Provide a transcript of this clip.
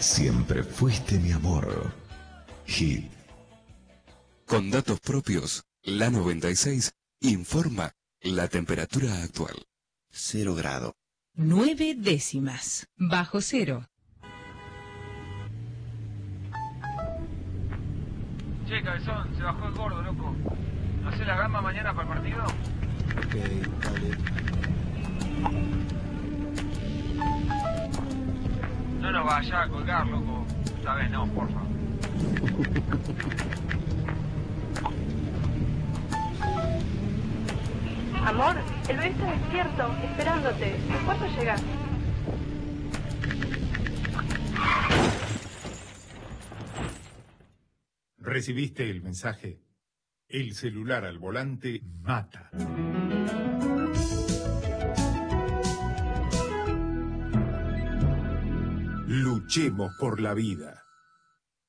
Siempre fuiste mi amor. Hit. Con datos propios, la 96 informa la temperatura actual. 0 grados. 9 décimas. Bajo cero. Che, cabezón, se bajó el gordo, loco. ¿No hace la gamba mañana para el partido? Ok, dale. No nos vaya a colgar, loco. Esta vez no, porfa. Amor, el bebé está despierto, esperándote. ¿En cuánto llegas? ¿Recibiste el mensaje? El celular al volante mata. Luchemos por la vida.